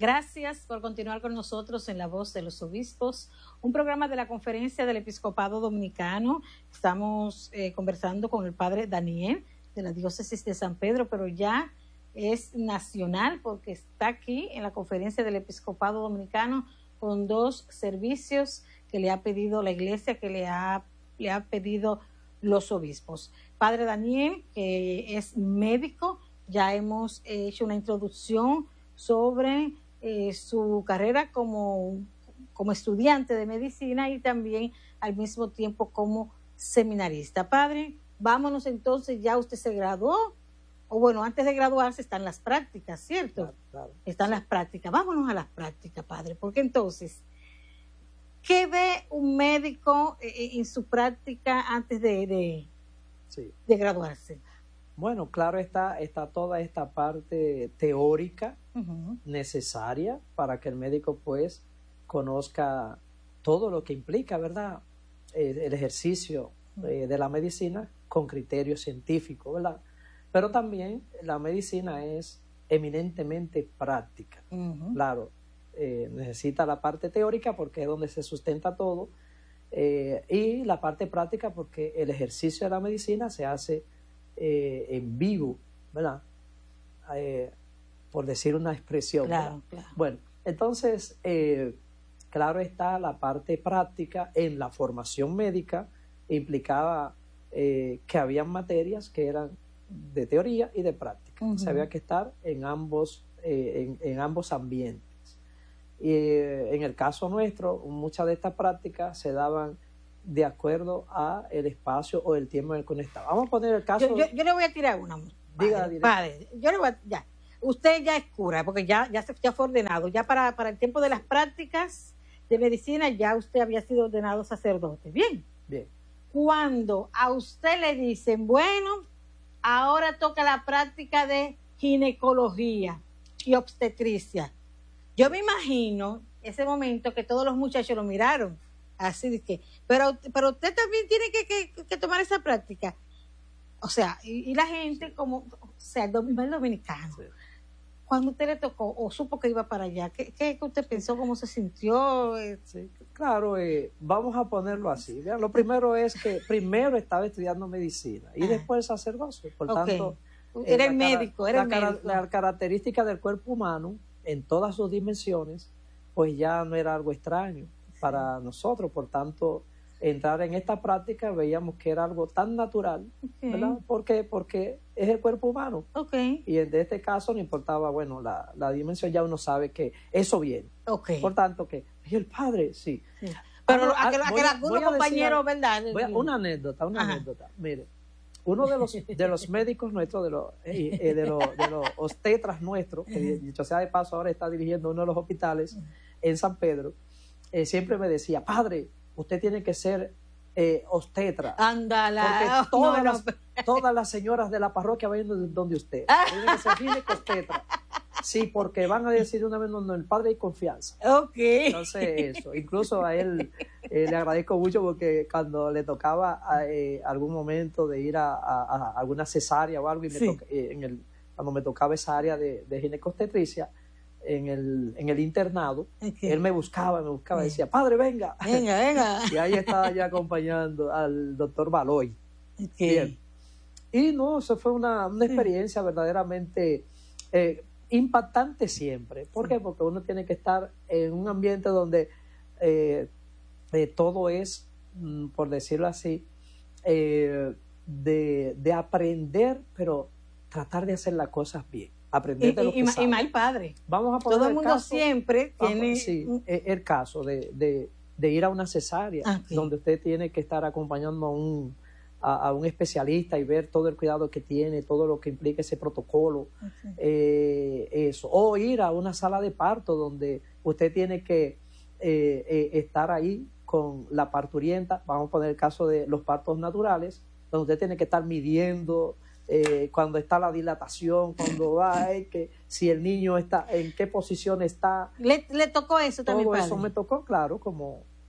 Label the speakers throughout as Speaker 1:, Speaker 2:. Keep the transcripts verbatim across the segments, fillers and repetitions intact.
Speaker 1: Gracias por continuar con nosotros en La Voz de los Obispos, un programa de la Conferencia del Episcopado Dominicano. Estamos eh, conversando con el padre Daniel de la Diócesis de San Pedro, pero ya es nacional porque está aquí en la Conferencia del Episcopado Dominicano con dos servicios que le ha pedido la Iglesia, que le ha, le ha pedido los obispos. Padre Daniel, que es médico, ya hemos hecho una introducción sobre eh, su carrera como, como estudiante de medicina y también al mismo tiempo como seminarista. Padre, vámonos entonces, ya usted se graduó, o bueno, antes de graduarse están las prácticas, ¿cierto?
Speaker 2: Claro, claro.
Speaker 1: Están
Speaker 2: Sí.
Speaker 1: las prácticas. Vámonos a las prácticas, padre, porque entonces, ¿qué ve un médico eh, en su práctica antes de, de,
Speaker 2: Sí.
Speaker 1: de graduarse?
Speaker 2: Bueno, claro está, está toda esta parte teórica
Speaker 1: Uh-huh.
Speaker 2: necesaria para que el médico pues conozca todo lo que implica, ¿verdad? Eh, el ejercicio eh, de la medicina con criterio científico, ¿verdad? Pero también la medicina es eminentemente práctica.
Speaker 1: Uh-huh.
Speaker 2: Claro, eh, necesita la parte teórica porque es donde se sustenta todo eh, y la parte práctica porque el ejercicio de la medicina se hace eh, en vivo, ¿verdad? Eh, por decir una expresión.
Speaker 1: Claro, claro.
Speaker 2: Bueno, entonces, eh, claro está la parte práctica en la formación médica implicaba eh, que habían materias que eran de teoría y de práctica.
Speaker 1: Uh-huh.
Speaker 2: O sea, había que estar en ambos, eh, en, en ambos ambientes. Y eh, en el caso nuestro, muchas de estas prácticas se daban de acuerdo a el espacio o el tiempo en el que uno estaba. Vamos a poner el caso...
Speaker 1: Yo, yo, yo le voy a tirar una.
Speaker 2: Diga,
Speaker 1: Padre,
Speaker 2: directo.
Speaker 1: padre, yo le voy a... Ya. Usted ya es cura, porque ya, ya, se, ya fue ordenado. Ya para, para el tiempo de las prácticas de medicina, ya usted había sido ordenado sacerdote. Bien.
Speaker 2: Bien.
Speaker 1: Cuando a usted le dicen, bueno, ahora toca la práctica de ginecología y obstetricia. Yo me imagino ese momento que todos los muchachos lo miraron. Así de que, pero, pero usted también tiene que, que, que tomar esa práctica. O sea, y, y la gente como, o sea, el dominicano.
Speaker 2: Sí.
Speaker 1: Cuando usted le tocó o supo que iba para allá, ¿qué, qué usted pensó? ¿Cómo se sintió?
Speaker 2: Sí, claro, eh, vamos a ponerlo así. Vean, lo primero es que primero estaba estudiando medicina y
Speaker 1: ah.
Speaker 2: después el sacerdocio. Por
Speaker 1: Okay.
Speaker 2: tanto,
Speaker 1: era
Speaker 2: eh,
Speaker 1: el
Speaker 2: la
Speaker 1: médico,
Speaker 2: cara,
Speaker 1: era
Speaker 2: la,
Speaker 1: el
Speaker 2: cara,
Speaker 1: médico.
Speaker 2: la característica del cuerpo humano en todas sus dimensiones, pues ya no era algo extraño para sí. nosotros. Por tanto, entrar en esta práctica veíamos que era algo tan natural, okay. ¿verdad? ¿Por qué? Porque es el cuerpo humano.
Speaker 1: Okay.
Speaker 2: Y en este caso no importaba, bueno, la, la dimensión, ya uno sabe que eso viene.
Speaker 1: Okay.
Speaker 2: Por tanto, que y el padre, sí.
Speaker 1: sí. Pero
Speaker 2: ah,
Speaker 1: a que, a que algunos compañeros, ¿verdad?
Speaker 2: Voy a, una anécdota, una Ajá. anécdota. Mire, uno de los, de los médicos nuestros, de los, eh, eh, de los, de los obstetras nuestros, que dicho sea de paso ahora está dirigiendo uno de los hospitales en San Pedro, eh, siempre me decía, padre, usted tiene que ser eh, obstetra.
Speaker 1: Ándala.
Speaker 2: Porque todas,
Speaker 1: no, no.
Speaker 2: Las, todas las señoras de la parroquia van donde usted. Tiene que ser ginecobstetra. Sí, porque van a decir una vez donde el padre hay confianza.
Speaker 1: Ok.
Speaker 2: Entonces eso. Incluso a él eh, le agradezco mucho porque cuando le tocaba a, eh, algún momento de ir a, a, a alguna cesárea o algo, y me
Speaker 1: sí.
Speaker 2: toca, eh, en el, cuando me tocaba esa área de, de ginecobstetricia, en el, en el internado, okay. él me buscaba, me buscaba, sí. decía, padre, venga.
Speaker 1: Venga, venga.
Speaker 2: Y ahí estaba ya acompañando al doctor Baloy.
Speaker 1: Okay.
Speaker 2: Bien. Y no, eso fue una, una experiencia sí. verdaderamente eh, impactante siempre. ¿Por sí. qué? Porque uno tiene que estar en un ambiente donde eh, eh, todo es, mm, por decirlo así, eh, de, de aprender, pero tratar de hacer las cosas bien. Aprender
Speaker 1: y,
Speaker 2: de lo
Speaker 1: y,
Speaker 2: que sabe.
Speaker 1: Y mal padre.
Speaker 2: Vamos a poner
Speaker 1: todo el mundo
Speaker 2: caso,
Speaker 1: siempre
Speaker 2: vamos,
Speaker 1: tiene
Speaker 2: sí, el caso de, de, de ir a una cesárea, okay. donde usted tiene que estar acompañando a un, a, a un especialista y ver todo el cuidado que tiene, todo lo que implica ese protocolo, okay. eh, eso, o ir a una sala de parto donde usted tiene que eh, eh, estar ahí con la parturienta. Vamos a poner el caso de los partos naturales, donde usted tiene que estar midiendo Eh, cuando está la dilatación, cuando va, eh, que si el niño está, en qué posición está.
Speaker 1: ¿Le, le tocó eso también,
Speaker 2: todo
Speaker 1: padre?
Speaker 2: Eso me tocó, claro, como,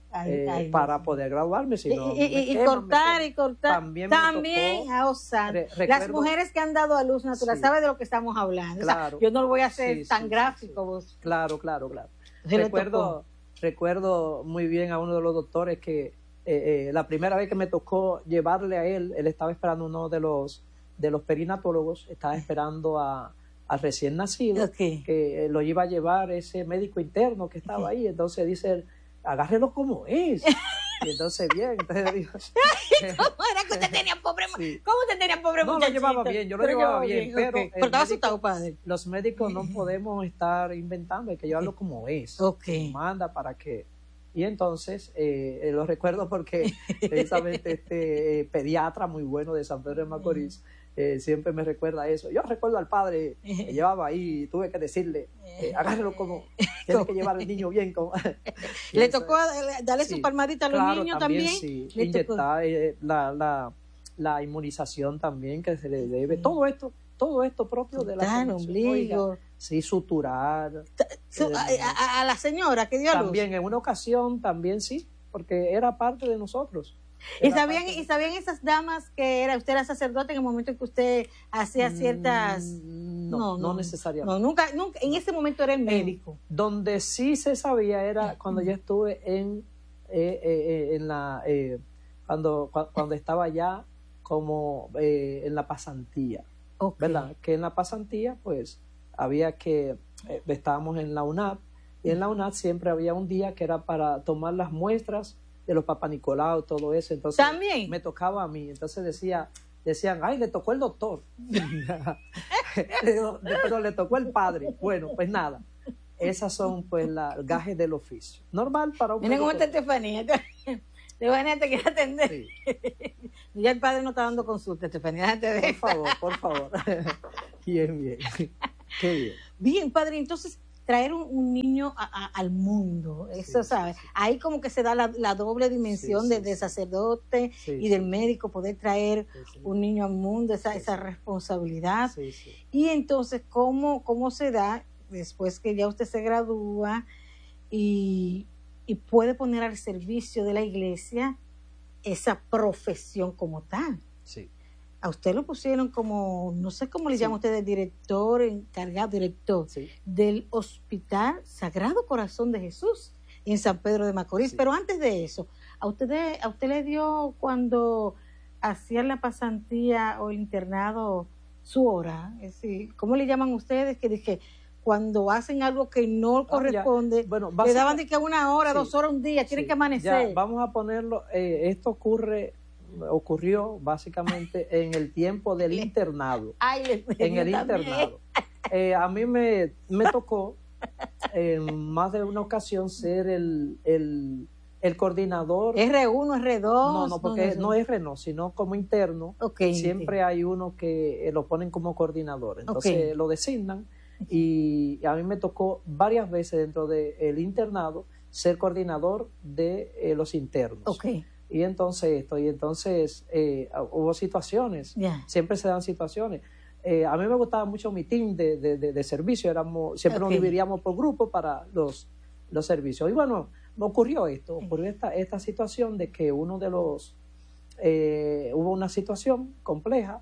Speaker 1: Ay,
Speaker 2: eh,
Speaker 1: ay,
Speaker 2: para
Speaker 1: Dios.
Speaker 2: poder graduarme. Si no,
Speaker 1: y, y,
Speaker 2: me
Speaker 1: y
Speaker 2: quemo,
Speaker 1: cortar
Speaker 2: me
Speaker 1: y cortar.
Speaker 2: También,
Speaker 1: También,
Speaker 2: tocó,
Speaker 1: ah, oh, santo.
Speaker 2: re,
Speaker 1: Las
Speaker 2: recuerdo,
Speaker 1: mujeres que han dado a luz natural,
Speaker 2: sí,
Speaker 1: ¿sabe de lo que estamos hablando?
Speaker 2: claro,
Speaker 1: O sea, yo no lo voy a hacer
Speaker 2: sí,
Speaker 1: tan
Speaker 2: sí,
Speaker 1: gráfico.
Speaker 2: Sí,
Speaker 1: Vos.
Speaker 2: sí. Claro, claro, claro.
Speaker 1: Se
Speaker 2: Recuerdo, recuerdo muy bien a uno de los doctores que eh, eh, la primera vez que me tocó llevarle a él, él estaba esperando uno de los, de los perinatólogos, estaba esperando a, al recién nacido,
Speaker 1: okay.
Speaker 2: que eh, lo iba a llevar ese médico interno que estaba ahí. Entonces dice él, agárrelo como es. Y entonces bien, entonces dijo,
Speaker 1: ¿cómo era que usted tenía pobre?
Speaker 2: Sí.
Speaker 1: ¿Cómo usted tenía pobre
Speaker 2: no,
Speaker 1: muchachito?
Speaker 2: lo llevaba bien, yo lo
Speaker 1: pero
Speaker 2: llevaba bien, bien, pero,
Speaker 1: okay. pero estaba asustado, padre.
Speaker 2: Los médicos no podemos estar inventando, hay que llevarlo
Speaker 1: okay.
Speaker 2: como es,
Speaker 1: okay.
Speaker 2: como manda para que. Y entonces eh, lo recuerdo porque precisamente este eh, pediatra muy bueno de San Pedro de Macorís eh, siempre me recuerda eso. Yo recuerdo al padre que llevaba ahí y tuve que decirle, eh, agárrelo como, tiene que llevar al niño bien. Como.
Speaker 1: ¿Le tocó darle
Speaker 2: sí,
Speaker 1: su palmadita a los
Speaker 2: claro,
Speaker 1: niños
Speaker 2: también?
Speaker 1: también?
Speaker 2: Sí, inyectar eh, la, la, la inmunización también que se le debe. Sí. Todo esto, todo esto propio de la
Speaker 1: Tan ombligo.
Speaker 2: Sí, suturar.
Speaker 1: Su, eh, a, a la señora que dio a luz.
Speaker 2: También, en una ocasión, también sí, porque era parte de nosotros.
Speaker 1: ¿Y sabían, de... ¿Y sabían esas damas que era usted era sacerdote en el momento en que usted hacía ciertas...?
Speaker 2: Mm, no, no, no necesariamente.
Speaker 1: No, nunca, nunca, en ese momento era el médico.
Speaker 2: En, donde sí se sabía era cuando yo estuve en, eh, eh, en la... Eh, cuando, cuando estaba ya como eh, en la pasantía, okay. ¿verdad? Que en la pasantía, pues, había que... Eh, estábamos en la U N A P, y en la U N A P siempre había un día que era para tomar las muestras de los Papa Nicolau, todo eso. Entonces
Speaker 1: ¿también?
Speaker 2: Me tocaba a mí. Entonces decía, decían, ay, le tocó el doctor. Pero le tocó el padre. Bueno, pues nada. Esas son pues las gajes del oficio. Normal para un
Speaker 1: Miren cómo está Estefanía. Estefanía te quiere atender. Sí. Ya el padre no está dando consulta, Estefanía. Te
Speaker 2: por favor, por favor. Bien, bien. Qué bien.
Speaker 1: Bien, padre, entonces traer un, un niño a, a, al mundo, eso, sí, ¿sabes? Sí, sí. Ahí como que se da la, la doble dimensión sí, de, sí, de sacerdote sí, y del médico, poder traer sí, sí. un niño al mundo, esa, sí, esa responsabilidad.
Speaker 2: Sí, sí.
Speaker 1: Y entonces, ¿cómo, cómo se da después que ya usted se gradúa y, y puede poner al servicio de la iglesia esa profesión como tal?
Speaker 2: Sí.
Speaker 1: A usted lo pusieron como, no sé cómo le sí. llama usted, el director, encargado, director sí. del Hospital Sagrado Corazón de Jesús en San Pedro de Macorís. Sí. Pero antes de eso, ¿a usted, a usted le dio cuando hacían la pasantía o el internado su hora? Es decir, ¿cómo le llaman ustedes? Que dije, cuando hacen algo que no ah, corresponde, bueno, le daban de que una hora, sí. dos horas, un día, tienen sí. que amanecer.
Speaker 2: Ya, vamos a ponerlo, eh, esto ocurre... ocurrió básicamente en el tiempo del internado.
Speaker 1: Ay,
Speaker 2: en el también. internado. Eh, a mí me, me tocó en más de una ocasión ser el, el, el coordinador.
Speaker 1: R uno, R dos.
Speaker 2: No, no, porque no, no, no es R no, sino como interno.
Speaker 1: Okay,
Speaker 2: siempre
Speaker 1: sí.
Speaker 2: hay uno que lo ponen como coordinador. Entonces okay. lo designan y a mí me tocó varias veces dentro del internado ser coordinador de eh, los internos.
Speaker 1: Okay.
Speaker 2: Y entonces esto, y entonces eh, hubo situaciones,
Speaker 1: yeah.
Speaker 2: siempre se dan situaciones. Eh, a mí me gustaba mucho mi team de, de, de, de servicio, éramos, siempre okay. nos dividíamos por grupos para los, los servicios. Y bueno, me ocurrió esto, ocurrió esta, esta situación de que uno de los, eh, hubo una situación compleja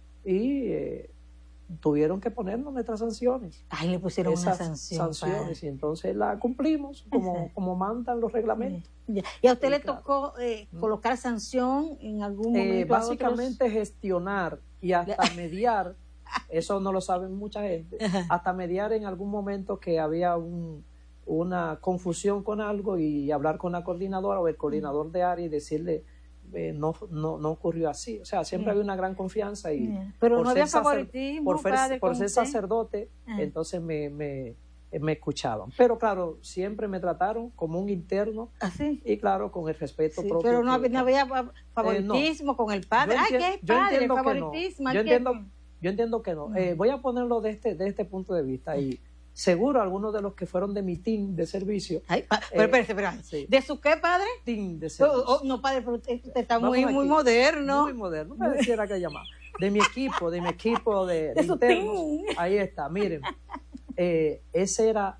Speaker 2: y eh, tuvieron que ponernos nuestras sanciones.
Speaker 1: Ay, le pusieron
Speaker 2: Esas
Speaker 1: una sanción.
Speaker 2: sanciones padre. Y entonces la cumplimos como, como mandan los reglamentos.
Speaker 1: Yeah. ¿Y a usted sí, le claro. tocó eh, colocar sanción en algún momento?
Speaker 2: Eh, básicamente gestionar y hasta mediar, eso no lo saben mucha gente, hasta mediar en algún momento que había un, una confusión con algo y hablar con la coordinadora o el coordinador de área y decirle Eh, no, no, no ocurrió así, o sea, siempre yeah. había una gran confianza y
Speaker 1: yeah. pero no había favoritismo
Speaker 2: por, ser, por ser sacerdote yeah. entonces me, me, me escuchaban, pero claro, siempre me trataron como un interno
Speaker 1: ¿así?
Speaker 2: Y claro, con el respeto
Speaker 1: sí,
Speaker 2: propio
Speaker 1: pero no,
Speaker 2: que,
Speaker 1: no había favoritismo eh, no. con el padre. Ay, ¿qué es padre? Favoritismo
Speaker 2: no. yo, entiendo, yo entiendo que no, mm. eh, voy a ponerlo de este, de este punto de vista y seguro algunos de los que fueron de mi team de servicio.
Speaker 1: Ay, pa, pero, eh, espérate, espérate. Sí. ¿De su qué, padre?
Speaker 2: Team de servicio.
Speaker 1: Oh, oh, no, padre, pero usted está muy, muy moderno.
Speaker 2: Muy moderno, no pareciera que llamar. De mi equipo, de mi equipo de,
Speaker 1: de, de su
Speaker 2: internos.
Speaker 1: team.
Speaker 2: Ahí está, miren. Eh, ese era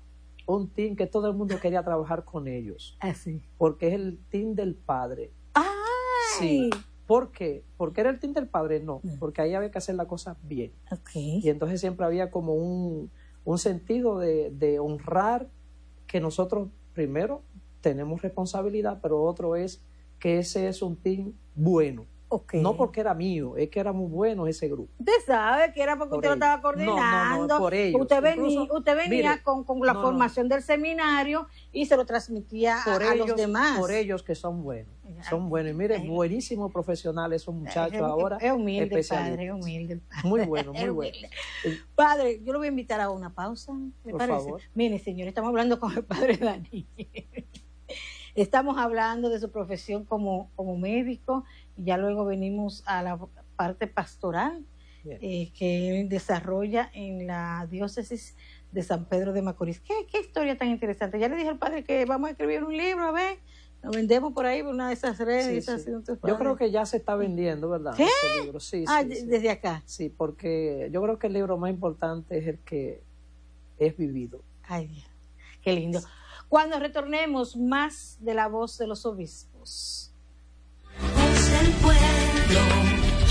Speaker 2: un team que todo el mundo quería trabajar con ellos.
Speaker 1: Así.
Speaker 2: Porque es el team del padre.
Speaker 1: ¡Ay!
Speaker 2: Sí. ¿Por qué? ¿Porque era el team del padre? No, porque ahí había que hacer la cosa bien.
Speaker 1: Okay.
Speaker 2: Y entonces siempre había como un, un sentido de, de honrar que nosotros, primero, tenemos responsabilidad, pero otro es que ese es un team bueno.
Speaker 1: Okay.
Speaker 2: No porque era mío, es que era muy bueno ese grupo.
Speaker 1: Usted sabe que era porque
Speaker 2: Por
Speaker 1: usted
Speaker 2: ellos.
Speaker 1: lo estaba coordinando.
Speaker 2: No, no, no, por ellos.
Speaker 1: Usted venía,
Speaker 2: Incluso,
Speaker 1: usted venía
Speaker 2: mire,
Speaker 1: con, con la
Speaker 2: no,
Speaker 1: formación del seminario y se lo transmitía
Speaker 2: por
Speaker 1: a,
Speaker 2: ellos,
Speaker 1: a los demás.
Speaker 2: Por ellos que son buenos. Son buenos. Y mire,
Speaker 1: Ay,
Speaker 2: buenísimos profesionales esos muchachos
Speaker 1: es,
Speaker 2: ahora.
Speaker 1: Es humilde el padre, es humilde el padre.
Speaker 2: Muy bueno, muy bueno.
Speaker 1: Padre, yo lo voy a invitar a una pausa, ¿me
Speaker 2: por
Speaker 1: parece?
Speaker 2: Favor.
Speaker 1: Mire, señor, estamos hablando con el padre Daniel. Estamos hablando de su profesión como, como médico y ya luego venimos a la parte pastoral eh, que él desarrolla en la diócesis de San Pedro de Macorís. ¿Qué, qué historia tan interesante? Ya le dije al padre que vamos a escribir un libro, a ver, lo vendemos por ahí por una de esas redes.
Speaker 2: Sí,
Speaker 1: esas,
Speaker 2: sí.
Speaker 1: esas
Speaker 2: yo creo que ya se está vendiendo, ¿verdad?
Speaker 1: ¿Qué?
Speaker 2: Ese libro. Sí,
Speaker 1: ah,
Speaker 2: sí, sí.
Speaker 1: desde acá.
Speaker 2: Sí, porque yo creo que el libro más importante es el que es vivido.
Speaker 1: Ay, Dios, qué lindo. Cuando retornemos, más de la voz de los obispos.
Speaker 3: Es el pueblo.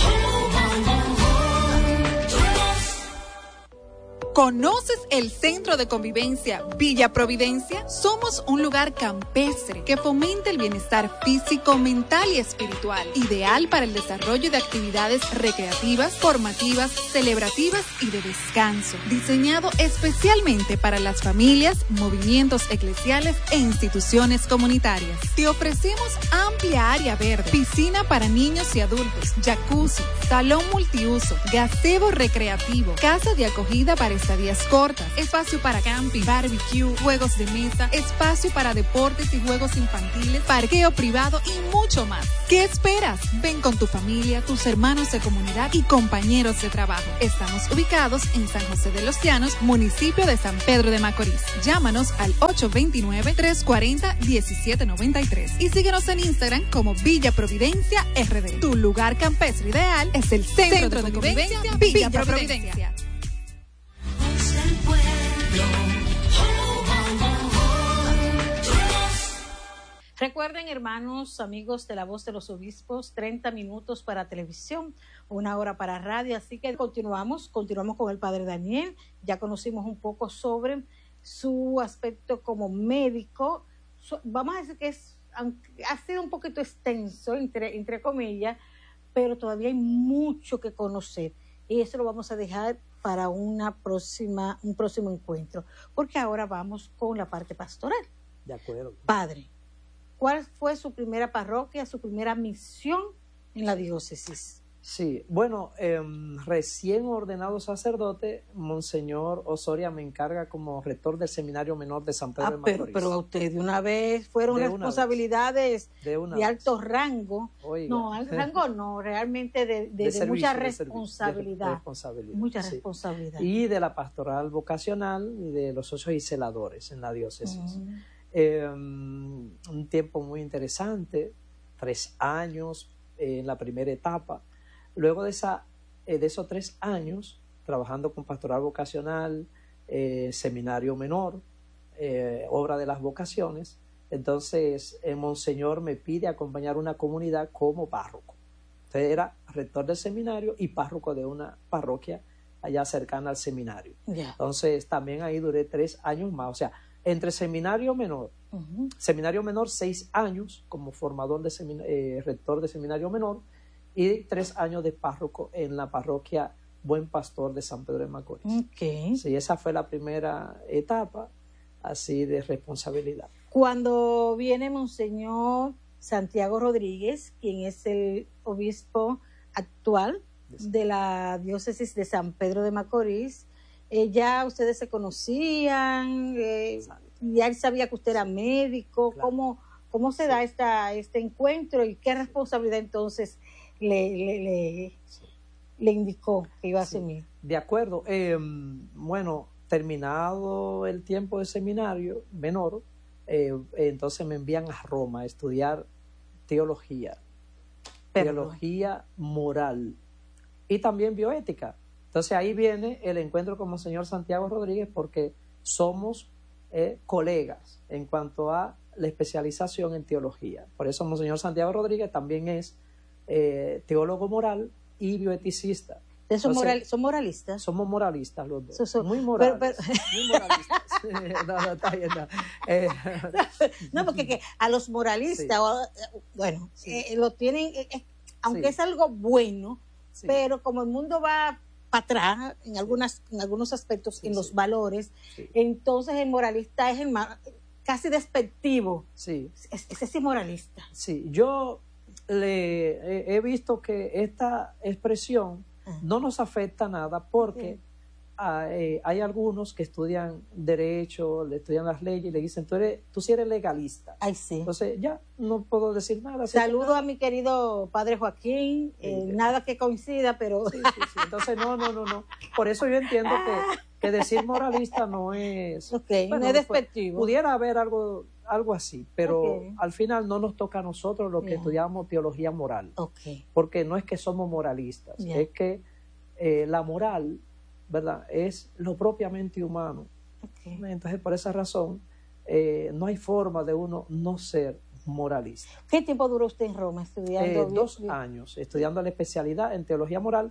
Speaker 3: ¿Conoces el Centro de Convivencia Villa Providencia? Somos un lugar campestre que fomenta el bienestar físico, mental y espiritual, ideal para el desarrollo de actividades recreativas, formativas, celebrativas y de descanso, diseñado especialmente para las familias, movimientos eclesiales e instituciones comunitarias. Te ofrecemos amplia área verde, piscina para niños y adultos, jacuzzi, salón multiuso, gazebo recreativo, casa de acogida para estadías cortas, espacio para camping, barbecue, juegos de mesa, espacio para deportes y juegos infantiles, parqueo privado y mucho más. ¿Qué esperas? Ven con tu familia, tus hermanos de comunidad y compañeros de trabajo. Estamos ubicados en San José de los Llanos, municipio de San Pedro de Macorís. Llámanos al ocho dos nueve, tres cuatro cero, uno siete nueve tres y síguenos en Instagram como Villa Providencia R D. Tu lugar campestre ideal es el Centro, Centro de, de Convivencia Villa, Villa Providencia. Providencia.
Speaker 1: Recuerden, hermanos, amigos de la voz de los obispos, treinta minutos para televisión, una hora para radio, así que continuamos, continuamos con el padre Daniel. Ya conocimos un poco sobre su aspecto como médico. Vamos a decir que es, ha sido un poquito extenso, entre, entre comillas, pero todavía hay mucho que conocer y eso lo vamos a dejar para una próxima, un próximo encuentro, porque ahora vamos con la parte pastoral.
Speaker 2: De acuerdo.
Speaker 1: Padre, ¿cuál fue su primera parroquia, su primera misión en la diócesis?
Speaker 2: Sí, bueno, eh, recién ordenado sacerdote, Monseñor Osoria me encarga como rector del Seminario Menor de San Pedro
Speaker 1: ah,
Speaker 2: de Macorís.
Speaker 1: Pero, pero a usted de una vez fueron de responsabilidades vez. de, de alto rango. Oiga. No, alto rango no, realmente de, de, de, de servicio, mucha responsabilidad. De responsabilidad. Mucha sí. responsabilidad.
Speaker 2: Y de la pastoral vocacional y de los socios y celadores en la diócesis. Mm. Eh, un tiempo muy interesante, tres años eh, en la primera etapa. Luego de, esa, eh, de esos tres años, trabajando con pastoral vocacional, eh, seminario menor, eh, obra de las vocaciones, entonces el Monseñor me pide acompañar una comunidad como párroco. Entonces era rector del seminario y párroco de una parroquia allá cercana al seminario. Yeah. Entonces también ahí duré tres años más, o sea, entre seminario menor, uh-huh. seminario menor seis años como formador de semina- eh, rector de seminario menor, y tres años de párroco en la parroquia Buen Pastor de San Pedro de Macorís.
Speaker 1: Okay.
Speaker 2: Sí, esa fue la primera etapa así de responsabilidad.
Speaker 1: Cuando viene Monseñor Santiago Rodríguez, quien es el obispo actual de la diócesis de San Pedro de Macorís, eh, ya ustedes se conocían, eh, ya él sabía que usted era médico, claro. ¿Cómo, cómo se sí. da esta, este encuentro y qué responsabilidad entonces Le, le, le, le indicó que iba a asumir?
Speaker 2: Sí, de acuerdo. Eh, bueno, terminado el tiempo de seminario menor, eh, entonces me envían a Roma a estudiar teología, Pero, teología moral y también bioética. Entonces ahí viene el encuentro con Monseñor Santiago Rodríguez porque somos eh, colegas en cuanto a la especialización en teología. Por eso Monseñor Santiago Rodríguez también es eh, teólogo moral y bioeticista.
Speaker 1: Son,
Speaker 2: Entonces,
Speaker 1: moral, ¿Son moralistas?
Speaker 2: Somos moralistas los dos.
Speaker 1: So, so,
Speaker 2: muy morales.
Speaker 1: Pero, pero,
Speaker 2: muy moralistas. no, no, está bien, no. Eh,
Speaker 1: no, porque que a los moralistas, sí. bueno, sí. eh, lo tienen, eh, aunque sí. es algo bueno, sí. pero como el mundo va para atrás en, algunas, en algunos aspectos, sí, en los sí. valores, sí. entonces el moralista es el casi despectivo.
Speaker 2: Sí.
Speaker 1: Es, ese sí es moralista.
Speaker 2: Sí, yo le he, he visto que esta expresión no nos afecta nada porque uh, eh, hay algunos que estudian derecho, le estudian las leyes y le dicen, tú, eres, tú sí eres legalista.
Speaker 1: Ay, sí.
Speaker 2: Entonces ya no puedo decir nada.
Speaker 1: Saludo
Speaker 2: nada.
Speaker 1: a mi querido padre Joaquín, sí, eh, sí. nada que coincida, pero...
Speaker 2: Sí, sí, sí. Entonces no, no, no, no. Por eso yo entiendo que, que decir moralista no es...
Speaker 1: Okay, bueno, no es despectivo.
Speaker 2: Pudiera haber algo... algo así, pero okay. al final no nos toca a nosotros los que yeah. estudiamos teología moral,
Speaker 1: okay.
Speaker 2: porque no es que somos moralistas, yeah. es que eh, la moral, ¿verdad?, es lo propiamente humano. Okay. Entonces, por esa razón, eh, no hay forma de uno no ser moralista.
Speaker 1: ¿Qué tiempo duró usted en Roma estudiando?
Speaker 2: Eh, dos bien? años, estudiando la especialidad en teología moral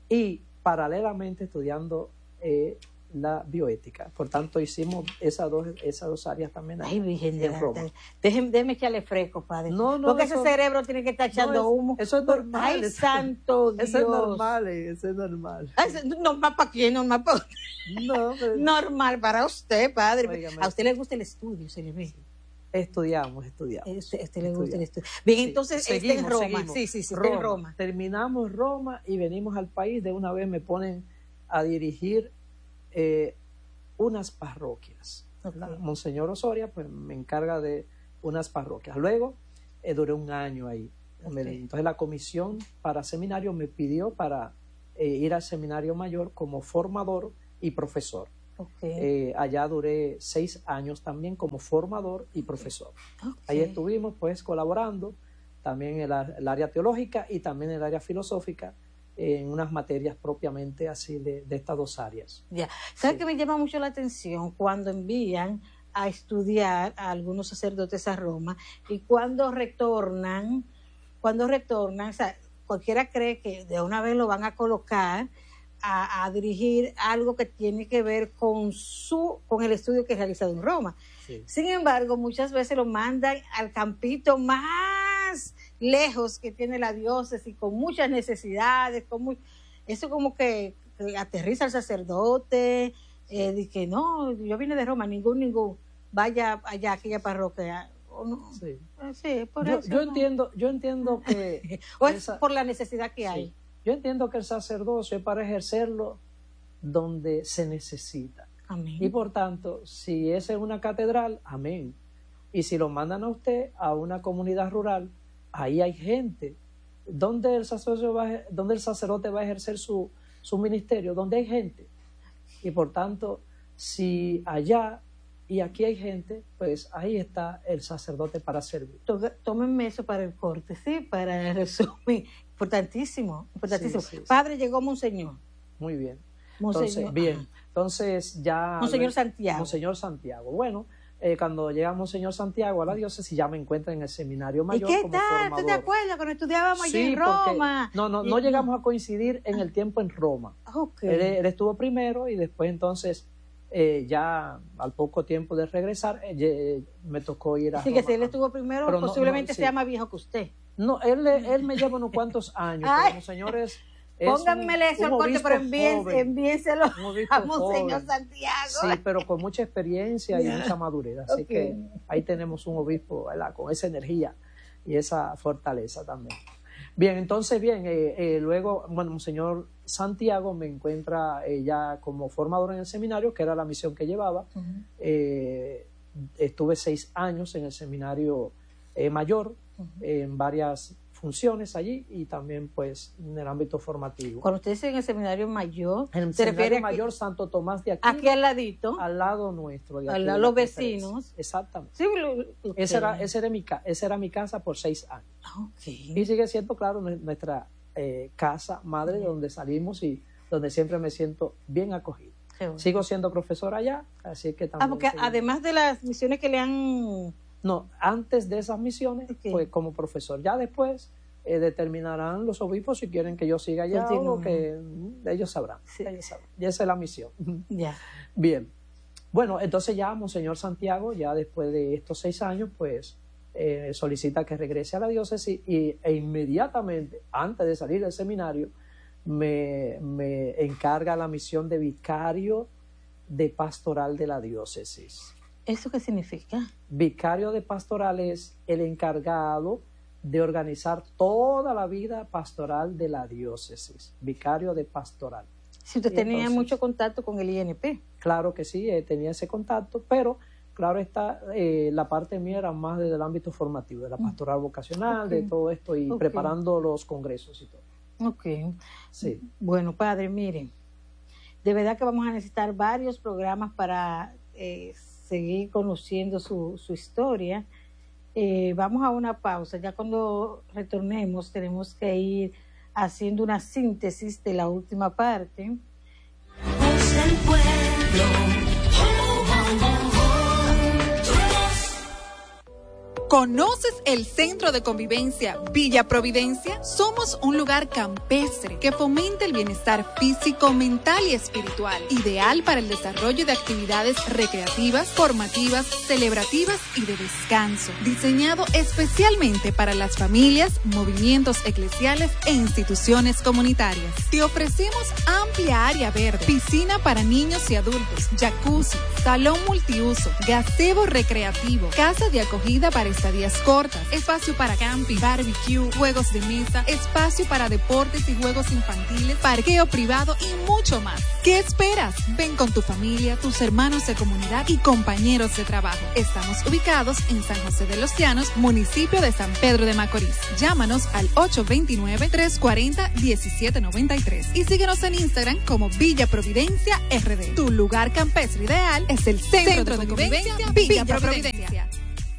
Speaker 2: y paralelamente estudiando eh, la bioética. Por tanto, hicimos esas dos, esas dos áreas también ahí.
Speaker 1: Ay, Virgen de Roma. Déjeme, déjeme echarle fresco, padre.
Speaker 2: No, no,
Speaker 1: porque
Speaker 2: eso,
Speaker 1: ese cerebro tiene que estar echando
Speaker 2: no,
Speaker 1: humo.
Speaker 2: Eso es normal.
Speaker 1: Ay,
Speaker 2: eso,
Speaker 1: santo Dios.
Speaker 2: Eso es normal, eso es normal.
Speaker 1: Ay, ¿normal para quién? ¿Normal para usted?
Speaker 2: No, pero...
Speaker 1: Normal para usted, padre.
Speaker 2: Óigame.
Speaker 1: A usted le gusta el estudio, se le ve.
Speaker 2: Estudiamos, estudiamos.
Speaker 1: A usted, a usted le gusta el estudio. Bien, sí. entonces
Speaker 2: seguimos,
Speaker 1: está en Roma.
Speaker 2: Seguimos.
Speaker 1: Sí, sí, sí,
Speaker 2: Roma.
Speaker 1: está en Roma.
Speaker 2: Terminamos Roma y venimos al país. De una vez me ponen a dirigir eh, unas parroquias. Okay. Monseñor Osoria pues me encarga de unas parroquias. Luego eh, duré un año ahí. Okay. Entonces la comisión para seminario me pidió para eh, ir al seminario mayor como formador y profesor.
Speaker 1: Okay.
Speaker 2: Eh, allá duré seis años también como formador y profesor.
Speaker 1: Okay.
Speaker 2: Ahí estuvimos pues colaborando también en el, el área teológica y también en el área filosófica, en unas materias propiamente así de, de estas dos áreas.
Speaker 1: Ya, ¿sabes
Speaker 2: sí.
Speaker 1: que me llama mucho la atención cuando envían a estudiar a algunos sacerdotes a Roma y cuando retornan, cuando retornan, o sea, cualquiera cree que de una vez lo van a colocar a, a dirigir algo que tiene que ver con su, con el estudio que es realizado en Roma.
Speaker 2: Sí.
Speaker 1: Sin embargo, muchas veces lo mandan al campito más lejos que tiene la diócesis, con muchas necesidades, con muy, eso como que, que aterriza al sacerdote, eh, de que no, yo vine de Roma, ningún, ningún, vaya allá a aquella parroquia. O no.
Speaker 2: Sí.
Speaker 1: Sí, por
Speaker 2: yo,
Speaker 1: eso,
Speaker 2: yo
Speaker 1: no.
Speaker 2: entiendo, yo entiendo que
Speaker 1: o es
Speaker 2: esa,
Speaker 1: por la necesidad que
Speaker 2: sí.
Speaker 1: hay.
Speaker 2: Yo entiendo que el sacerdocio es para ejercerlo donde se necesita.
Speaker 1: Amén.
Speaker 2: Y por tanto, si es en una catedral, amén. Y si lo mandan a usted a una comunidad rural, ahí hay gente. ¿Dónde el sacerdote va a, donde el sacerdote va a ejercer su, su ministerio? Donde hay gente. Y por tanto, si allá y aquí hay gente, pues ahí está el sacerdote para servir.
Speaker 1: Tómenme eso para el corte, ¿sí? Para el resumen. Importantísimo, importantísimo. Sí, sí, Padre, sí. Llegó Monseñor.
Speaker 2: Muy bien.
Speaker 1: Monseñor.
Speaker 2: Entonces, bien. Entonces ya...
Speaker 1: Monseñor Santiago.
Speaker 2: Monseñor Santiago. Bueno, eh, cuando llega Monseñor Santiago a la diócesis ya me encuentro en el seminario mayor.
Speaker 1: ¿Y qué
Speaker 2: como
Speaker 1: tal?
Speaker 2: formador.
Speaker 1: ¿Tú te acuerdas cuando estudiábamos allí
Speaker 2: sí,
Speaker 1: en Roma?
Speaker 2: Porque, no, no, no y, llegamos a coincidir en el tiempo en Roma.
Speaker 1: Okay.
Speaker 2: Él, él estuvo primero y después entonces... Eh, ya al poco tiempo de regresar eh, me tocó ir a
Speaker 1: sí,
Speaker 2: Roma.
Speaker 1: que si él estuvo primero, pero posiblemente no, no, sí. sea más viejo que usted.
Speaker 2: No, él, él me lleva unos cuantos años, pero los señores...
Speaker 1: Pónganmele eso al corte, pero envíenselo, envíenselo a Monseñor Santiago.
Speaker 2: Sí, pero con mucha experiencia y mucha madurez. Así okay. que ahí tenemos un obispo, ¿verdad?, con esa energía y esa fortaleza también. Bien, entonces, bien, eh, eh, luego, bueno, Monseñor Santiago me encuentra eh, ya como formador en el seminario, que era la misión que llevaba. Uh-huh. eh, estuve seis años en el seminario eh, mayor, uh-huh. eh, en varias funciones allí y también pues en el ámbito formativo.
Speaker 1: Cuando usted dice en el seminario mayor,
Speaker 2: en el seminario mayor aquí, Santo Tomás de Aquino,
Speaker 1: aquí al ladito,
Speaker 2: al lado nuestro, de
Speaker 1: al lado los vecinos.
Speaker 2: Exactamente.
Speaker 1: Sí, lo, okay.
Speaker 2: esa, era, esa, era mi, esa era mi casa por seis años.
Speaker 1: Okay.
Speaker 2: Y sigue siendo, claro, nuestra eh, casa madre, uh-huh. donde salimos y donde siempre me siento bien acogido. Sigo siendo profesor allá, así que también...
Speaker 1: Ah, porque sigo. Además de las misiones que le han...
Speaker 2: No, antes de esas misiones, okay. Pues como profesor. Ya después eh, determinarán los obispos si quieren que yo siga allá o no, que ellos sabrán. Sí. Ellos sabrán. Y esa es la misión.
Speaker 1: Ya.
Speaker 2: Bien. Bueno, entonces ya Monseñor Santiago, ya después de estos seis años, pues eh, solicita que regrese a la diócesis y, e inmediatamente, antes de salir del seminario, me, me encarga la misión de vicario de pastoral de la diócesis.
Speaker 1: ¿Eso qué significa?
Speaker 2: Vicario de pastoral es el encargado de organizar toda la vida pastoral de la diócesis. Vicario de pastoral.
Speaker 1: Si usted tenía entonces, mucho contacto con el I N P.
Speaker 2: Claro que sí, eh, tenía ese contacto, pero claro está, eh, la parte mía era más desde el ámbito formativo, de la pastoral vocacional, okay. De todo esto y okay. Preparando los congresos y todo.
Speaker 1: Ok.
Speaker 2: Sí.
Speaker 1: Bueno, padre, miren, de verdad que vamos a necesitar varios programas para... Eh, seguir conociendo su, su historia. Eh, vamos a una pausa. Ya cuando retornemos tenemos que ir haciendo una síntesis de la última parte.
Speaker 4: Voz del pueblo.
Speaker 3: ¿Conoces el Centro de Convivencia Villa Providencia? Somos un lugar campestre que fomenta el bienestar físico, mental y espiritual, ideal para el desarrollo de actividades recreativas, formativas, celebrativas y de descanso, diseñado especialmente para las familias, movimientos eclesiales e instituciones comunitarias. Te ofrecemos amplia área verde, piscina para niños y adultos, jacuzzi, salón multiuso, gazebo recreativo, casa de acogida para estadías cortas, espacio para camping, barbecue, juegos de mesa, espacio para deportes y juegos infantiles, parqueo privado y mucho más. ¿Qué esperas? Ven con tu familia, tus hermanos de comunidad y compañeros de trabajo. Estamos ubicados en San José de los Llanos, municipio de San Pedro de Macorís. Llámanos al ocho dos nueve, tres cuatro cero, uno siete nueve tres y síguenos en Instagram como Villa Providencia R D. Tu lugar campestre ideal es el Centro, Centro de Convivencia Villa, Villa Providencia. Providencia.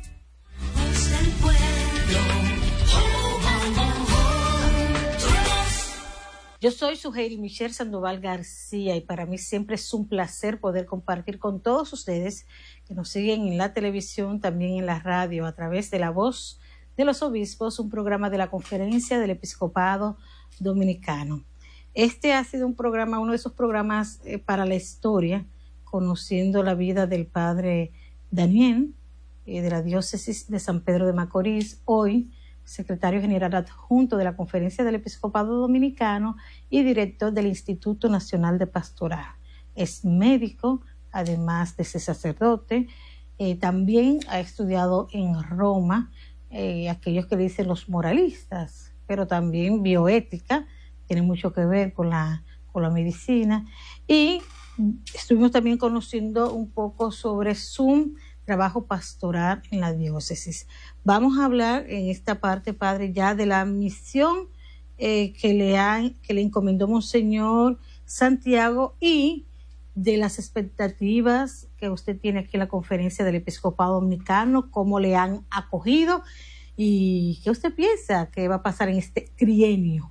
Speaker 1: Yo soy Suheiri Michelle Sandoval García y para mí siempre es un placer poder compartir con todos ustedes que nos siguen en la televisión, también en la radio, a través de La Voz de los Obispos, un programa de la Conferencia del Episcopado Dominicano. Este ha sido un programa, uno de esos programas eh, para la historia, conociendo la vida del padre Daniel, eh, de la diócesis de San Pedro de Macorís, hoy secretario general adjunto de la Conferencia del Episcopado Dominicano y director del Instituto Nacional de Pastoral. Es médico, además de ser sacerdote. Eh, también ha estudiado en Roma, eh, aquellos que dicen los moralistas, pero también bioética, tiene mucho que ver con la, con la medicina. Y estuvimos también conociendo un poco sobre su trabajo pastoral en la diócesis. Vamos a hablar en esta parte, padre, ya de la misión eh, que le han, que le encomendó Monseñor Santiago y de las expectativas que usted tiene aquí en la Conferencia del Episcopado Dominicano, cómo le han acogido y qué usted piensa que va a pasar en este trienio.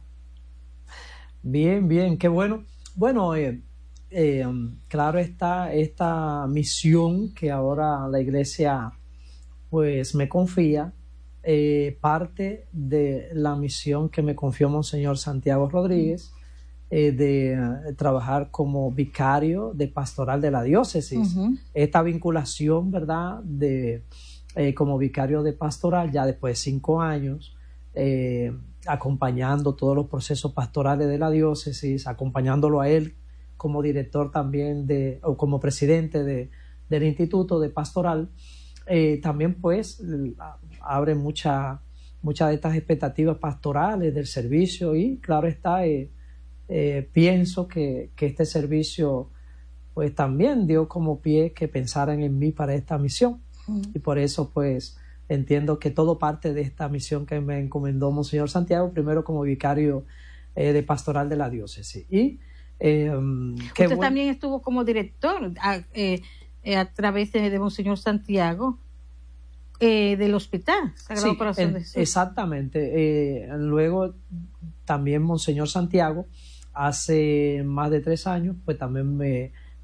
Speaker 2: Bien, bien, qué bueno. Bueno, eh, Eh, claro está esta misión que ahora la Iglesia pues me confía, eh, parte de la misión que me confió Monseñor Santiago Rodríguez, eh, de eh, trabajar como vicario de pastoral de la diócesis. Uh-huh. Esta vinculación, ¿verdad?, de eh, como vicario de pastoral ya después de cinco años, eh, acompañando todos los procesos pastorales de la diócesis, acompañándolo a él como director también de, o como presidente de, del Instituto de Pastoral, eh, también pues abre muchas mucha de estas expectativas pastorales del servicio y claro está, eh, eh, pienso que, que este servicio pues también dio como pie que pensaran en mí para esta misión. Mm. Y por eso pues entiendo que todo parte de esta misión que me encomendó Monseñor Santiago, primero como vicario eh, de pastoral de la diócesis. Y Eh,
Speaker 1: Usted bueno. también estuvo como director a, eh, a través de, de Monseñor Santiago eh, del Hospital Sagrado
Speaker 2: sí,
Speaker 1: Corazón
Speaker 2: el,
Speaker 1: de Jesús.
Speaker 2: Exactamente. Eh, luego también Monseñor Santiago hace más de tres años pues también me,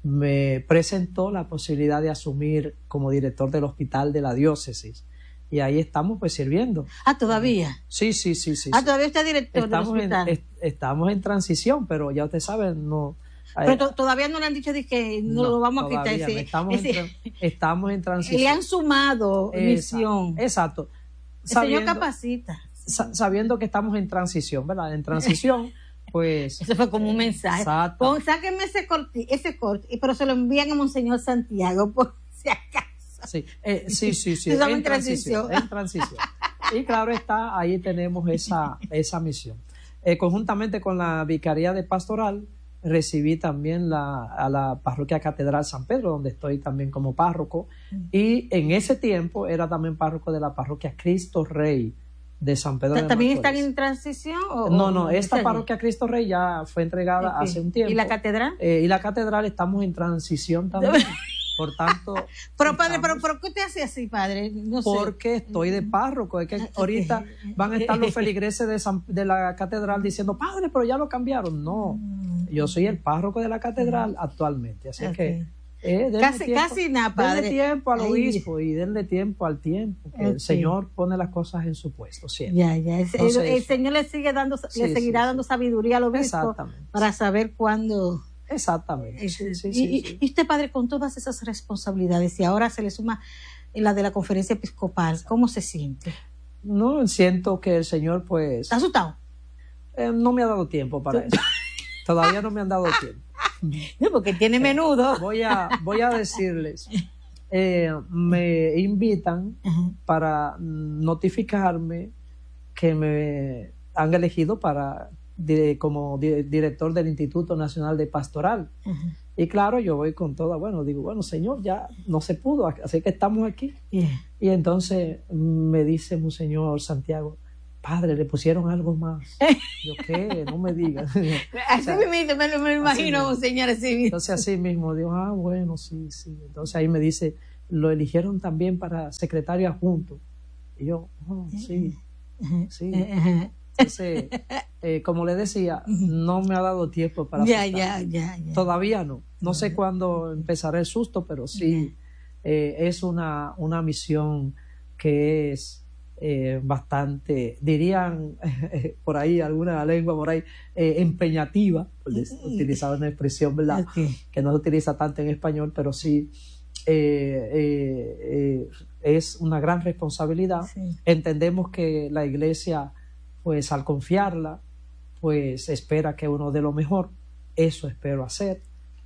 Speaker 2: me presentó la posibilidad de asumir como director del hospital de la diócesis. Y ahí estamos pues sirviendo.
Speaker 1: Ah, ¿todavía?
Speaker 2: Sí, sí, sí, sí.
Speaker 1: Ah,
Speaker 2: sí.
Speaker 1: ¿todavía está director
Speaker 2: estamos
Speaker 1: del hospital?
Speaker 2: En, est estamos en transición, pero ya usted sabe, no...
Speaker 1: Pero eh, todavía no le han dicho de que no, no lo vamos a quitar. Ese,
Speaker 2: estamos,
Speaker 1: ese,
Speaker 2: en, estamos en transición.
Speaker 1: Le han sumado
Speaker 2: exacto,
Speaker 1: misión.
Speaker 2: Exacto.
Speaker 1: El sabiendo, Señor capacita.
Speaker 2: Sabiendo que estamos en transición, ¿verdad? En transición, pues...
Speaker 1: Eso fue como un mensaje.
Speaker 2: Exacto.
Speaker 1: Pon, sáquenme ese corte, ese corte, pero se lo envían a Monseñor Santiago, por si acaso.
Speaker 2: Sí, eh, sí, sí, sí.
Speaker 1: En,
Speaker 2: en
Speaker 1: transición.
Speaker 2: transición. En transición. Y claro está, ahí tenemos esa, esa misión. Eh, conjuntamente con la Vicaría de Pastoral, recibí también la, a la Parroquia Catedral San Pedro, donde estoy también como párroco. Y en ese tiempo era también párroco de la Parroquia Cristo Rey de San Pedro de Macorís.
Speaker 1: ¿También están en transición? O,
Speaker 2: no, no, esta parroquia Cristo Rey ya fue entregada okay. hace un tiempo.
Speaker 1: ¿Y la catedral?
Speaker 2: Eh, y la catedral estamos en transición también. Por tanto...
Speaker 1: Pero padre, pero, pero ¿qué usted hace así, padre? No sé.
Speaker 2: Porque estoy de párroco. Es que ahorita van a estar los feligreses de, San, de la catedral diciendo, padre, pero ya lo cambiaron. No, yo soy el párroco de la catedral actualmente. Así okay. que... Eh,
Speaker 1: casi,
Speaker 2: tiempo,
Speaker 1: casi nada, padre.
Speaker 2: Denle tiempo al obispo y denle tiempo al tiempo, que okay. el Señor pone las cosas en su puesto siempre.
Speaker 1: Ya, ya. El, Entonces, el, el Señor le sigue dando, sí, le seguirá sí, dando sí. sabiduría al obispo para saber cuándo.
Speaker 2: Exactamente.
Speaker 1: Sí,
Speaker 2: sí,
Speaker 1: y,
Speaker 2: sí,
Speaker 1: y,
Speaker 2: sí.
Speaker 1: y usted, padre, con todas esas responsabilidades y ahora se le suma la de la conferencia episcopal, ¿cómo se siente?
Speaker 2: No, siento que el Señor, pues.
Speaker 1: ¿Está asustado?
Speaker 2: Eh, no me ha dado tiempo para eso. Todavía no me han dado tiempo.
Speaker 1: No, porque tiene menudo.
Speaker 2: Eh, voy a voy a decirles, eh, me invitan uh-huh. para notificarme que me han elegido para de, como di, director del Instituto Nacional de Pastoral. Uh-huh. Y claro, yo voy con toda, bueno, digo, bueno, Señor, ya no se pudo, así que estamos aquí. Yeah. Y entonces me dice Monseñor Santiago, padre, le pusieron algo más. Yo, ¿qué? No me digas.
Speaker 1: Así o sea, mismo, me lo me imagino, Monseñor, así mismo.
Speaker 2: Entonces así mismo, digo, ah, bueno, sí, sí. Entonces ahí me dice, lo eligieron también para secretario adjunto. Y yo, oh, sí, sí. Entonces, eh, como le decía, no me ha dado tiempo para
Speaker 1: ya, ya, ya, ya.
Speaker 2: Todavía no. No uh-huh. sé cuándo empezará el susto, pero sí, uh-huh. eh, es una, una misión que es Eh, bastante, dirían eh, por ahí, alguna lengua por ahí, eh, empeñativa, utilizar una expresión, ¿verdad? Okay. Que no se utiliza tanto en español, pero sí eh, eh, eh, es una gran responsabilidad. Sí. Entendemos que la iglesia, pues al confiarla, pues espera que uno dé lo mejor. Eso espero hacer.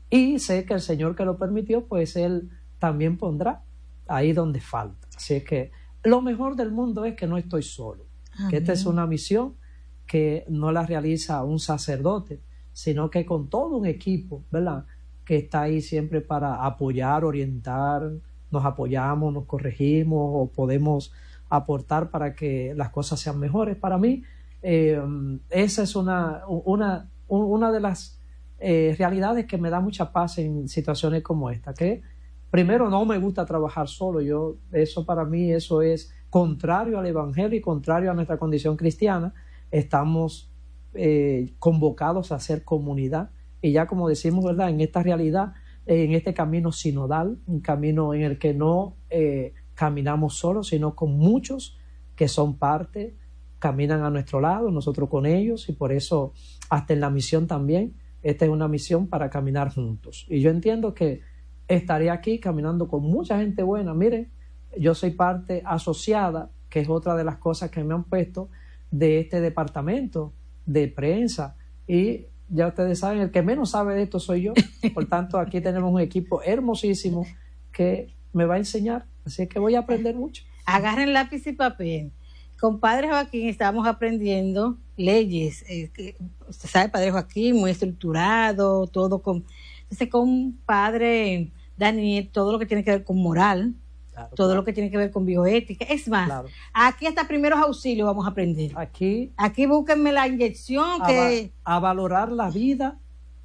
Speaker 2: Y sé que el Señor que lo permitió, pues Él también pondrá ahí donde falta. Así es que lo mejor del mundo es que no estoy solo, Amén. Que esta es una misión que no la realiza un sacerdote, sino que con todo un equipo, ¿verdad? Que está ahí siempre para apoyar, orientar, nos apoyamos, nos corregimos o podemos aportar para que las cosas sean mejores. Para mí, eh, esa es una, una, una de las eh, realidades que me da mucha paz en situaciones como esta, que primero, no me gusta trabajar solo. Yo, eso para mí, eso es contrario al Evangelio y contrario a nuestra condición cristiana. Estamos eh, convocados a hacer comunidad. Y ya como decimos, ¿verdad? En esta realidad, eh, en este camino sinodal, un camino en el que no eh, caminamos solos, sino con muchos que son parte, caminan a nuestro lado, nosotros con ellos, y por eso hasta en la misión también, esta es una misión para caminar juntos. Y yo entiendo que estaré aquí caminando con mucha gente buena. Miren, yo soy parte asociada, que es otra de las cosas que me han puesto de este departamento de prensa, y ya ustedes saben, el que menos sabe de esto soy yo. Por tanto, aquí tenemos un equipo hermosísimo que me va a enseñar, así que voy a aprender mucho.
Speaker 1: Agarren lápiz y papel. Con Padre Joaquín estamos aprendiendo leyes. Eh, que, usted sabe, Padre Joaquín, muy estructurado, todo con... Entonces, con Padre Daniel, todo lo que tiene que ver con moral, claro, todo claro. lo que tiene que ver con bioética. Es más, claro. aquí hasta primeros auxilios vamos a aprender.
Speaker 2: Aquí,
Speaker 1: aquí búsquenme la inyección
Speaker 2: a,
Speaker 1: que...
Speaker 2: a valorar la vida,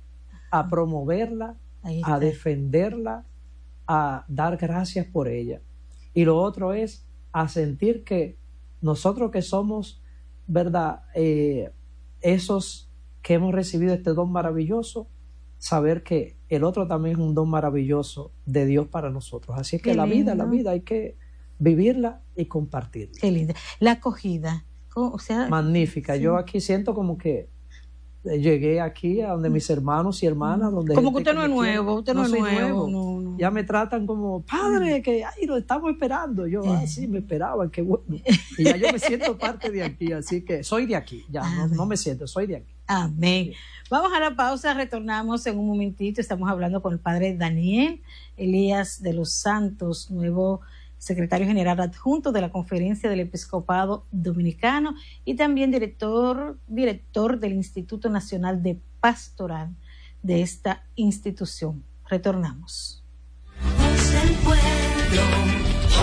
Speaker 2: a promoverla, a defenderla, a dar gracias por ella. Y lo otro es a sentir que nosotros que somos, ¿verdad? Eh, esos que hemos recibido este don maravilloso, saber que el otro también es un don maravilloso de Dios para nosotros. Así es que
Speaker 1: Qué
Speaker 2: la vida,
Speaker 1: lindo.
Speaker 2: la vida hay que vivirla y compartirla.
Speaker 1: Qué linda. La acogida, o sea,
Speaker 2: Magnífica.
Speaker 1: sí.
Speaker 2: Yo aquí siento como que llegué aquí a donde mis hermanos y hermanas, donde
Speaker 1: Como que
Speaker 2: gente
Speaker 1: usted no es
Speaker 2: me quiere.
Speaker 1: nuevo, usted no es
Speaker 2: soy
Speaker 1: nuevo, no, no.
Speaker 2: Ya me tratan como padre, que ay, lo estamos esperando. Yo, ah, sí, me esperaban, qué bueno. Y ya yo me siento parte de aquí, así que soy de aquí. Ya no, no me siento, soy de aquí.
Speaker 1: Amén. Vamos a la pausa, retornamos en un momentito. Estamos hablando con el padre Daniel Elías de los Santos, nuevo secretario general adjunto de la Conferencia del Episcopado Dominicano y también director, director del Instituto Nacional de Pastoral de esta institución. Retornamos.
Speaker 4: Voz del pueblo.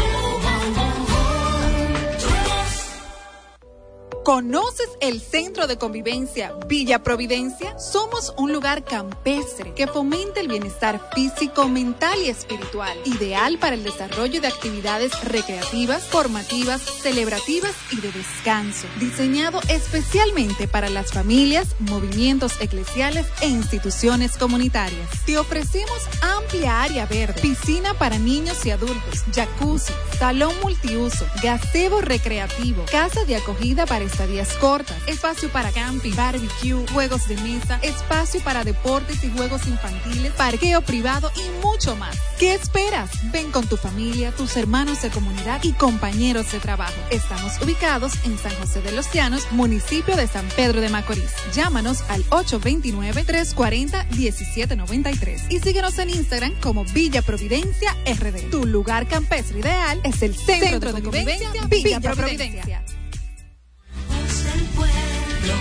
Speaker 3: ¿Conoces el Centro de Convivencia Villa Providencia? Somos un lugar campestre que fomenta el bienestar físico, mental y espiritual, ideal para el desarrollo de actividades recreativas, formativas, celebrativas y de descanso, diseñado especialmente para las familias, movimientos eclesiales e instituciones comunitarias. Te ofrecemos amplia área verde, piscina para niños y adultos, jacuzzi, salón multiuso, gazebo recreativo, casa de acogida para estadías cortas, espacio para camping, barbecue, juegos de mesa, espacio para deportes y juegos infantiles, parqueo privado y mucho más. ¿Qué esperas? Ven con tu familia, tus hermanos de comunidad y compañeros de trabajo. Estamos ubicados en San José de los Llanos, municipio de San Pedro de Macorís. Llámanos al ocho dos nueve, tres cuatro cero, uno siete nueve tres y síguenos en Instagram como Villa Providencia R D. Tu lugar campestre ideal es el Centro, Centro de Convivencia Villa, Villa Providencia. Providencia.
Speaker 4: Voz del pueblo.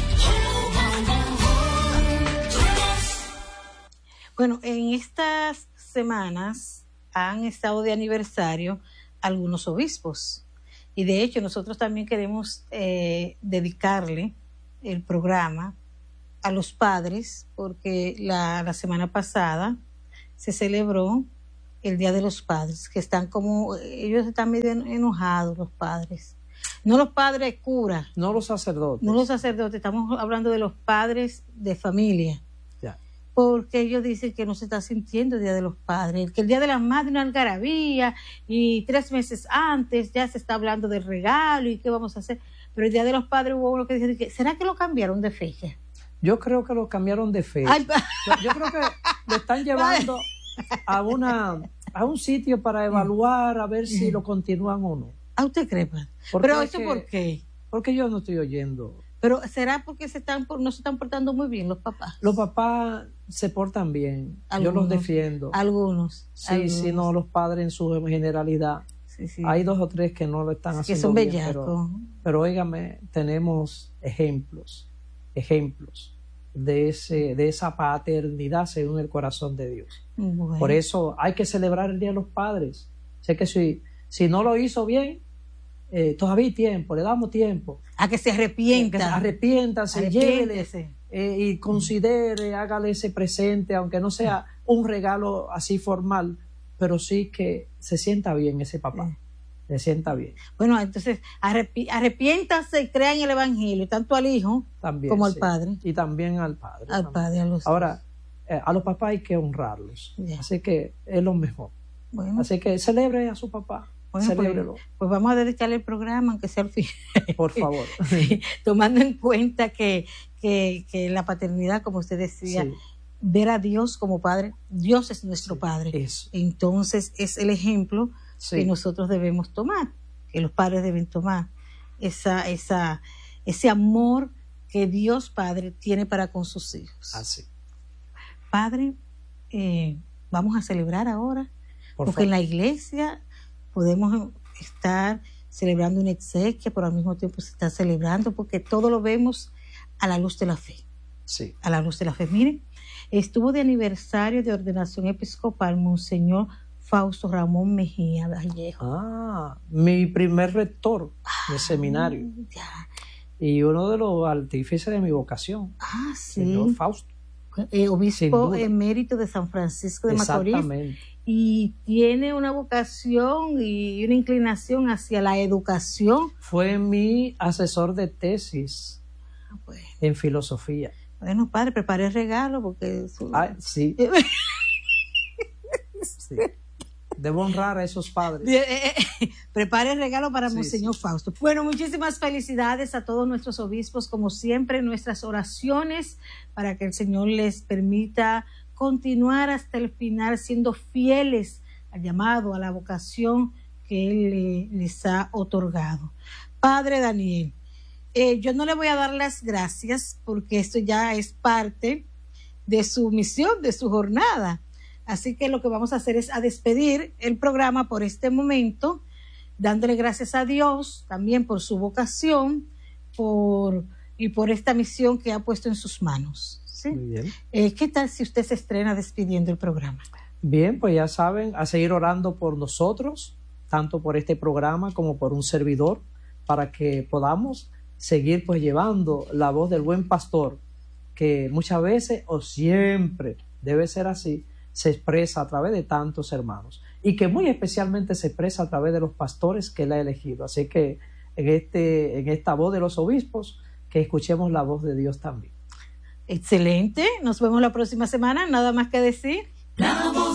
Speaker 1: Bueno, en estas semanas han estado de aniversario algunos obispos y de hecho nosotros también queremos eh, dedicarle el programa a los padres porque la, la semana pasada se celebró el Día de los Padres, que están como, ellos están medio enojados los padres. No los padres curas.
Speaker 2: No los sacerdotes.
Speaker 1: No los sacerdotes, estamos hablando de los padres de familia.
Speaker 2: Ya.
Speaker 1: Porque ellos dicen que no se está sintiendo el Día de los Padres, que el Día de las Madres es una algarabía y tres meses antes ya se está hablando del regalo y qué vamos a hacer. Pero el Día de los Padres hubo uno que dice, que, ¿será que lo cambiaron de fecha?
Speaker 2: Yo creo que lo cambiaron de fecha.
Speaker 1: Ay,
Speaker 2: yo, yo creo que lo están llevando a una a un sitio para evaluar, a ver si lo continúan o no.
Speaker 1: ¿A usted cree? Pero
Speaker 2: Porque
Speaker 1: eso
Speaker 2: que,
Speaker 1: ¿por qué?
Speaker 2: Porque yo no estoy oyendo.
Speaker 1: Pero ¿será porque se están no se están portando muy bien los papás?
Speaker 2: Los papás se portan bien.
Speaker 1: Algunos,
Speaker 2: yo los defiendo.
Speaker 1: Algunos.
Speaker 2: Sí,
Speaker 1: algunos.
Speaker 2: sí, no, los padres en su generalidad.
Speaker 1: Sí, sí.
Speaker 2: Hay dos o tres que no lo están
Speaker 1: Sí,
Speaker 2: haciendo
Speaker 1: que son
Speaker 2: bien.
Speaker 1: bellacos.
Speaker 2: Pero, pero óigame, tenemos ejemplos, ejemplos de ese de esa paternidad según el corazón de Dios.
Speaker 1: Bueno.
Speaker 2: Por eso hay que celebrar el Día de los Padres. Sé que si, si no lo hizo bien, eh, todavía hay tiempo, le damos tiempo.
Speaker 1: A que se arrepienta.
Speaker 2: Que se arrepienta, se
Speaker 1: Arrepiéntese.
Speaker 2: lleve eh, y considere, hágale ese presente, aunque no sea un regalo así formal, pero sí que se sienta bien ese papá. Sí. Se sienta bien.
Speaker 1: Bueno, entonces arrepi arrepiéntase y crea en el Evangelio, tanto al hijo
Speaker 2: también,
Speaker 1: como al
Speaker 2: sí.
Speaker 1: padre.
Speaker 2: Y también al padre.
Speaker 1: Al
Speaker 2: también.
Speaker 1: padre, a los
Speaker 2: Ahora, eh, a los papás hay que honrarlos.
Speaker 1: Yeah.
Speaker 2: Así que es lo mejor.
Speaker 1: Bueno.
Speaker 2: Así que celebre a su papá.
Speaker 1: Bueno,
Speaker 2: celébrelo.
Speaker 1: Pues, pues vamos a dedicarle el programa, aunque sea al fin.
Speaker 2: Por favor.
Speaker 1: Sí, tomando en cuenta que, que, que la paternidad, como usted decía, sí. ver a Dios como padre, Dios es nuestro sí, padre.
Speaker 2: Eso.
Speaker 1: Entonces es el ejemplo sí. que nosotros debemos tomar, que los padres deben tomar, esa, esa, ese amor que Dios Padre tiene para con sus hijos.
Speaker 2: Así.
Speaker 1: Padre, eh, vamos a celebrar ahora,
Speaker 2: Por
Speaker 1: porque
Speaker 2: favor.
Speaker 1: en la iglesia podemos estar celebrando una exequia, pero al mismo tiempo se está celebrando, porque todo lo vemos a la luz de la fe.
Speaker 2: Sí.
Speaker 1: A la luz de la fe. Miren, estuvo de aniversario de ordenación episcopal Monseñor Fausto Ramón Mejía Vallejo.
Speaker 2: Ah, mi primer rector de ah, seminario.
Speaker 1: Ya.
Speaker 2: Y uno de los artífices de mi vocación.
Speaker 1: Ah, sí.
Speaker 2: Señor Fausto.
Speaker 1: Eh, obispo emérito de San Francisco de Macorís.
Speaker 2: Exactamente.
Speaker 1: Y tiene una vocación y una inclinación hacia la educación.
Speaker 2: Fue mi asesor de tesis
Speaker 1: ah, bueno.
Speaker 2: en filosofía.
Speaker 1: Bueno, padre, prepare el regalo porque... Eso...
Speaker 2: Ah, sí. Sí. Debo honrar a esos padres.
Speaker 1: Eh, eh, prepare el regalo para
Speaker 2: Sí,
Speaker 1: Monseñor
Speaker 2: sí.
Speaker 1: Fausto. Bueno, muchísimas felicidades a todos nuestros obispos, como siempre, nuestras oraciones para que el Señor les permita continuar hasta el final siendo fieles al llamado, a la vocación que Él eh, les ha otorgado. Padre Daniel, eh, yo no le voy a dar las gracias porque esto ya es parte de su misión, de su jornada. Así que lo que vamos a hacer es a despedir el programa por este momento, dándole gracias a Dios también por su vocación por, y por esta misión que ha puesto en sus manos. ¿Sí?
Speaker 2: Muy bien.
Speaker 1: Eh, ¿Qué tal si usted se estrena despidiendo el programa?
Speaker 2: Bien, pues ya saben, a seguir orando por nosotros, tanto por este programa como por un servidor, para que podamos seguir pues llevando la voz del buen pastor, que muchas veces o siempre debe ser así, se expresa a través de tantos hermanos y que muy especialmente se expresa a través de los pastores que él ha elegido. Así que en, este, en esta voz de los obispos, que escuchemos la voz de Dios también.
Speaker 1: Excelente, nos vemos la próxima semana, nada más que decir.
Speaker 4: La voz